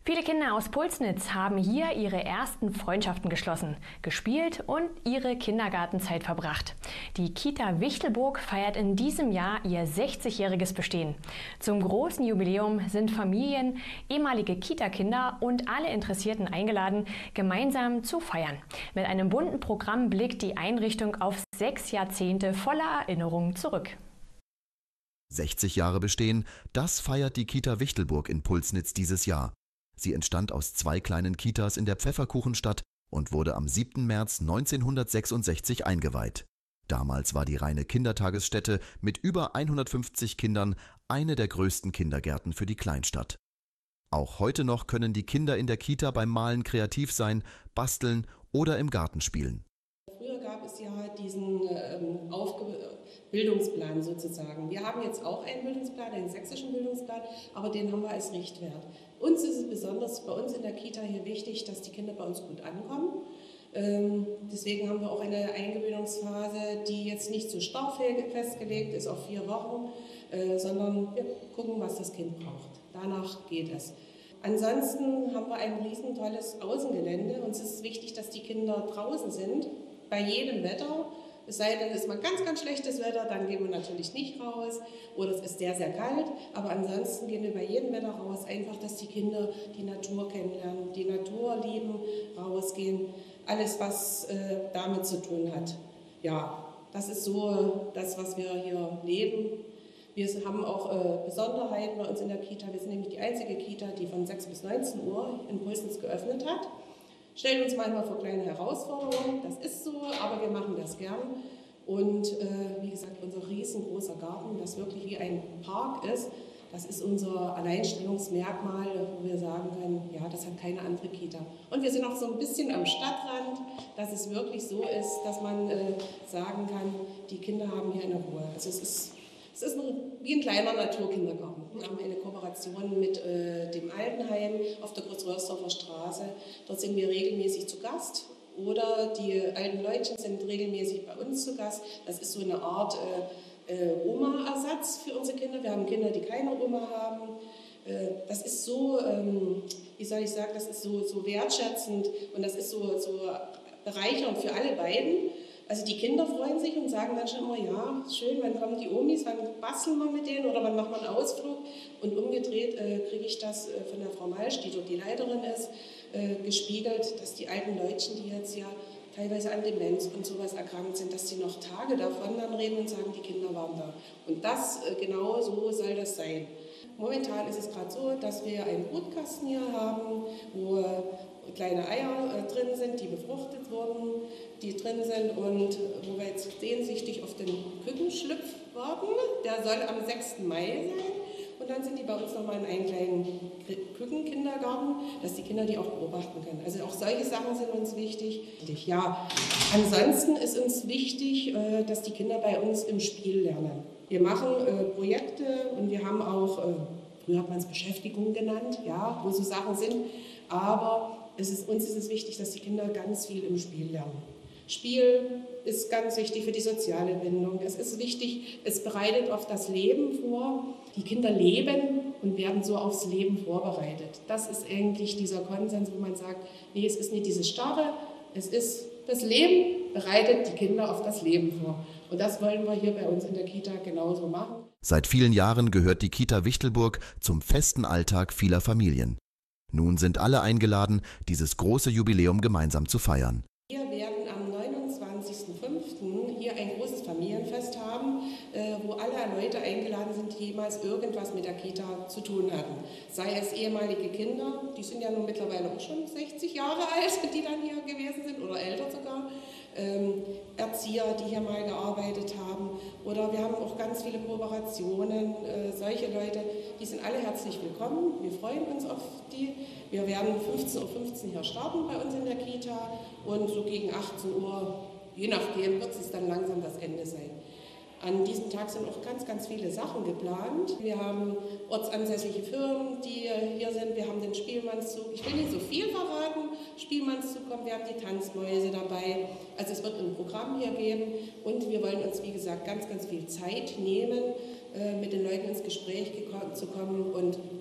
Viele Kinder aus Pulsnitz haben hier ihre ersten Freundschaften geschlossen, gespielt und ihre Kindergartenzeit verbracht. Die Kita Wichtelburg feiert in diesem Jahr ihr 60-jähriges Bestehen. Zum großen Jubiläum sind Familien, ehemalige Kita-Kinder und alle Interessierten eingeladen, gemeinsam zu feiern. Mit einem bunten Programm blickt die Einrichtung auf 6 Jahrzehnte voller Erinnerungen zurück. 60 Jahre Bestehen, das feiert die Kita Wichtelburg in Pulsnitz dieses Jahr. Sie entstand aus 2 kleinen Kitas in der Pfefferkuchenstadt und wurde am 7. März 1966 eingeweiht. Damals war die reine Kindertagesstätte mit über 150 Kindern eine der größten Kindergärten für die Kleinstadt. Auch heute noch können die Kinder in der Kita beim Malen kreativ sein, basteln oder im Garten spielen. Früher gab es ja diesen Bildungsplan sozusagen. Wir haben jetzt auch einen Bildungsplan, einen sächsischen Bildungsplan, aber den haben wir als Richtwert. Uns ist es besonders bei uns in der Kita hier wichtig, dass die Kinder bei uns gut ankommen. Deswegen haben wir auch eine Eingewöhnungsphase, die jetzt nicht so starr festgelegt ist auf 4 Wochen, sondern wir gucken, was das Kind braucht. Danach geht es. Ansonsten haben wir ein riesen tolles Außengelände. Uns ist es wichtig, dass die Kinder draußen sind, bei jedem Wetter. Es sei denn, es ist mal ganz, ganz schlechtes Wetter, dann gehen wir natürlich nicht raus oder es ist sehr, sehr kalt. Aber ansonsten gehen wir bei jedem Wetter raus, einfach, dass die Kinder die Natur kennenlernen, die Natur lieben, rausgehen, alles, was damit zu tun hat. Ja, das ist so das, was wir hier leben. Wir haben auch Besonderheiten bei uns in der Kita. Wir sind nämlich die einzige Kita, die von 6 bis 19 Uhr in Pulsnitz geöffnet hat. Stellen uns manchmal vor kleine Herausforderungen, das ist so, aber wir machen das gern. Und wie gesagt, unser riesengroßer Garten, das wirklich wie ein Park ist, das ist unser Alleinstellungsmerkmal, wo wir sagen können, ja, das hat keine andere Kita. Und wir sind auch so ein bisschen am Stadtrand, dass es wirklich so ist, dass man sagen kann, die Kinder haben hier eine Ruhe. Also es ist wie ein kleiner Naturkindergarten. Wir haben eine Kooperation mit dem Altenheim auf der Großröhrsdorfer Straße. Dort sind wir regelmäßig zu Gast. Oder die alten Leutchen sind regelmäßig bei uns zu Gast. Das ist so eine Art Oma-Ersatz für unsere Kinder. Wir haben Kinder, die keine Oma haben. Das ist so, wie soll ich sagen, das ist so wertschätzend und das ist so bereichernd für alle beiden. Also die Kinder freuen sich und sagen dann schon immer, ja, schön, wann kommen die Omis, wann basteln wir mit denen oder wann machen wir einen Ausflug. Und umgedreht kriege ich das von der Frau Malsch, die dort die Leiterin ist, gespiegelt, dass die alten Leutchen, die jetzt ja teilweise an Demenz und sowas erkrankt sind, dass sie noch Tage davon dann reden und sagen, die Kinder waren da. Und das, genau so soll das sein. Momentan ist es gerade so, dass wir einen Brutkasten hier haben, wo kleine Eier drin sind, die befruchtet wurden, die drin sind und wo wir jetzt sehnsüchtig auf den Kükenschlüpf warten. Der soll am 6. Mai sein und dann sind die bei uns nochmal in einem kleinen Kükenkindergarten, dass die Kinder die auch beobachten können. Also auch solche Sachen sind uns wichtig. Ja, ansonsten ist uns wichtig, dass die Kinder bei uns im Spiel lernen. Wir machen Projekte und wir haben auch, früher hat man es Beschäftigung genannt, ja, wo so Sachen sind, aber uns ist es wichtig, dass die Kinder ganz viel im Spiel lernen. Spiel ist ganz wichtig für die soziale Bindung. Es ist wichtig, es bereitet auf das Leben vor. Die Kinder leben und werden so aufs Leben vorbereitet. Das ist eigentlich dieser Konsens, wo man sagt, nee, es ist nicht dieses Starre, es ist das Leben bereitet die Kinder auf das Leben vor. Und das wollen wir hier bei uns in der Kita genauso machen. Seit vielen Jahren gehört die Kita Wichtelburg zum festen Alltag vieler Familien. Nun sind alle eingeladen, dieses große Jubiläum gemeinsam zu feiern. Wir werden am 29.05. hier ein großes Familienfest haben, wo alle Leute eingeladen sind, die jemals irgendwas mit der Kita zu tun hatten. Sei es ehemalige Kinder, die sind ja nun mittlerweile auch schon 60 Jahre alt, die dann hier gewesen sind oder älter sogar. Erzieher, die hier mal gearbeitet haben. Oder wir haben auch ganz viele Kooperationen. Solche Leute, die sind alle herzlich willkommen. Wir freuen uns auf die. Wir werden 15:15 Uhr hier starten bei uns in der Kita und so gegen 18 Uhr, je nachdem, wird es dann langsam das Ende sein. An diesem Tag sind auch ganz, ganz viele Sachen geplant. Wir haben ortsansässige Firmen, die hier sind. Wir haben den Spielmannszug. Ich will nicht so viel verraten. Spielmannszug kommt, wir haben die Tanzmäuse dabei. Also es wird ein Programm hier geben. Und wir wollen uns, wie gesagt, ganz, ganz viel Zeit nehmen, mit den Leuten ins Gespräch zu kommen und